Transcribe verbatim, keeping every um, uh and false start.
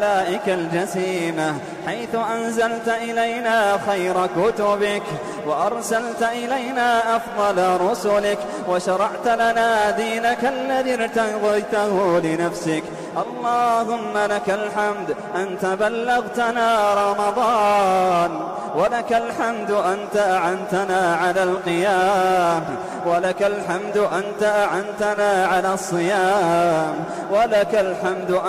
الملائكة الجسيمة، حيث أنزلت إلينا خير كتبك وأرسلت إلينا أفضل رسلك وشرعت لنا دينك الذي ارتضيته لنفسك. اللهم لك الحمد أنت بلغتنا رمضان، ولك الحمد أنت أعنتنا على القيام، ولك الحمد أنت أعنتنا على الصيام، ولك الحمد